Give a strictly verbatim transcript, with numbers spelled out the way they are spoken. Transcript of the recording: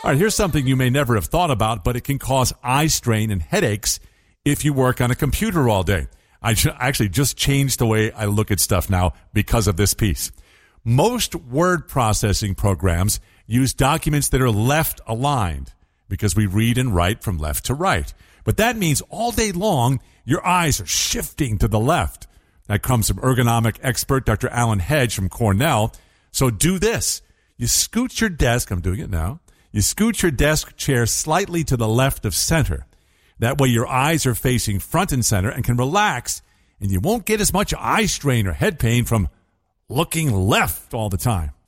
All right, here's something you may never have thought about, but it can cause eye strain and headaches if you work on a computer all day. I actually just changed the way I look at stuff now because of this piece. Most word processing programs use documents that are left aligned because we read and write from left to right. But that means all day long, your eyes are shifting to the left. That comes from ergonomic expert Doctor Alan Hedge from Cornell. So do this. You scoot your desk, I'm doing it now. You scoot your desk chair slightly to the left of center. That way your eyes are facing front and center and can relax, and you won't get as much eye strain or head pain from looking left all the time.